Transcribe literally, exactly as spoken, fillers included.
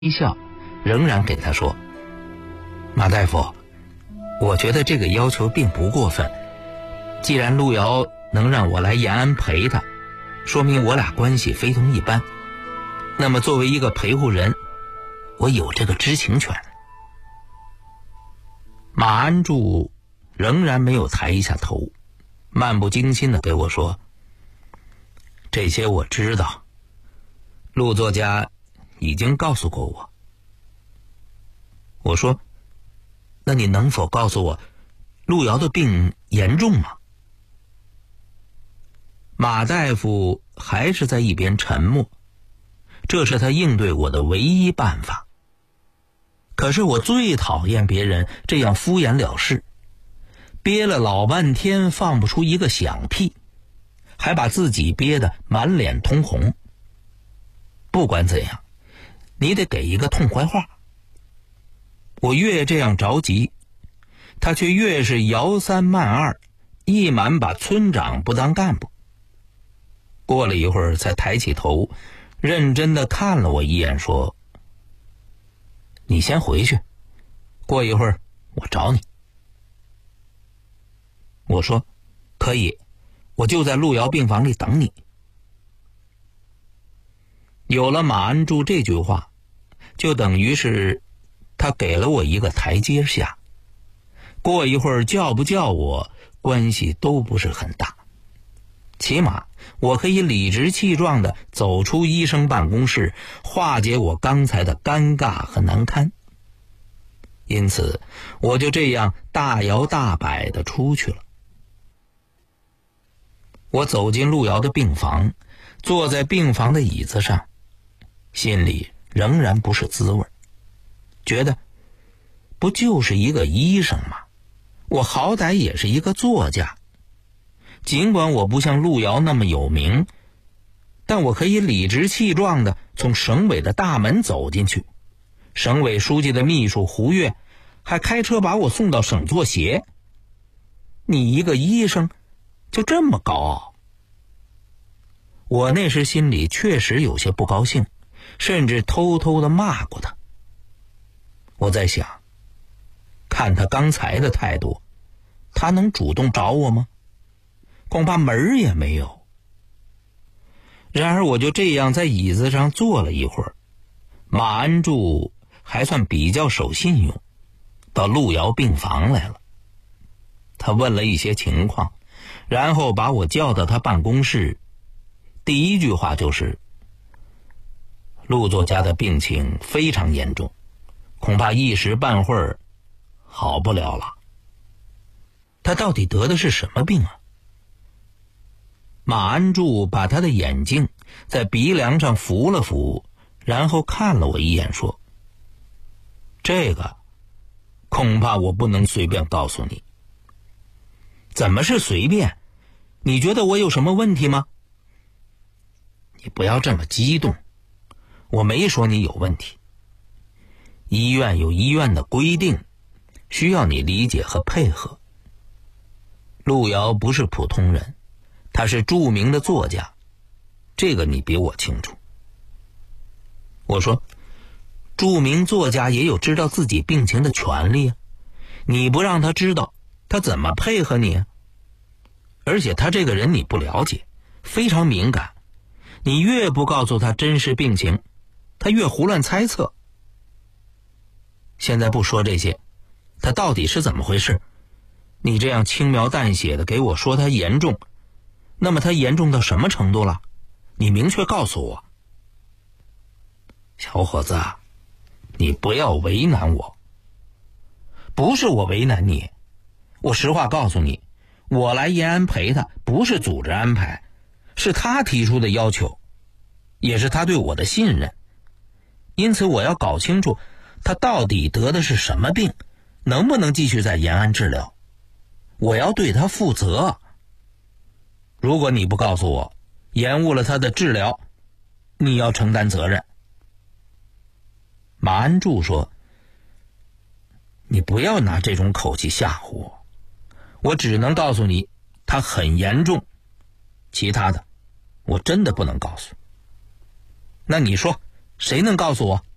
微笑，仍然给他说：“马大夫，我觉得这个要求并不过分。既然陆瑶能让我来延安陪他，说明我俩关系非同一般。那么作为一个陪护人，我有这个知情权。”马安柱仍然没有抬一下头，漫不经心地给我说：“这些我知道，陆作家已经告诉过我。”我说：“那你能否告诉我，陆瑶的病严重吗？”马大夫还是在一边沉默，这是他应对我的唯一办法。可是我最讨厌别人这样敷衍了事，憋了老半天放不出一个响屁，还把自己憋得满脸通红。不管怎样，你得给一个痛快话。我越这样着急，他却越是摇三慢二，一满把村长不当干部。过了一会儿才抬起头，认真地看了我一眼，说：“你先回去，过一会儿我找你。”我说：“可以，我就在陆瑶病房里等你。”有了马安柱这句话，就等于是他给了我一个台阶下，过一会儿叫不叫我关系都不是很大，起码我可以理直气壮地走出医生办公室，化解我刚才的尴尬和难堪。因此我就这样大摇大摆地出去了。我走进陆瑶的病房，坐在病房的椅子上，心里仍然不是滋味，觉得不就是一个医生吗？我好歹也是一个作家，尽管我不像陆瑶那么有名，但我可以理直气壮地从省委的大门走进去，省委书记的秘书胡越还开车把我送到省作协。你一个医生就这么高傲？我那时心里确实有些不高兴，甚至偷偷地骂过他。我在想，看他刚才的态度，他能主动找我吗？恐怕门儿也没有。然而我就这样在椅子上坐了一会儿，马安柱还算比较守信用，到陆瑶病房来了。他问了一些情况，然后把我叫到他办公室，第一句话就是：陆作家的病情非常严重，恐怕一时半会儿好不了了。他到底得的是什么病啊？马安柱把他的眼镜在鼻梁上扶了扶，然后看了我一眼，说：“这个恐怕我不能随便告诉你。”怎么是随便？你觉得我有什么问题吗？你不要这么激动，我没说你有问题。医院有医院的规定，需要你理解和配合。陆瑶不是普通人，他是著名的作家，这个你比我清楚。我说，著名作家也有知道自己病情的权利啊，你不让他知道，他怎么配合你啊？而且他这个人你不了解，非常敏感，你越不告诉他真实病情，他越胡乱猜测。现在不说这些，他到底是怎么回事？你这样轻描淡写的给我说他严重，那么他严重到什么程度了？你明确告诉我。小伙子，你不要为难我。不是我为难你，我实话告诉你，我来延安陪他不是组织安排，是他提出的要求，也是他对我的信任。因此我要搞清楚他到底得的是什么病，能不能继续在延安治疗，我要对他负责。如果你不告诉我，延误了他的治疗，你要承担责任。马安柱说：“你不要拿这种口气吓唬我，我只能告诉你他很严重，其他的我真的不能告诉。”那你说谁能告诉我？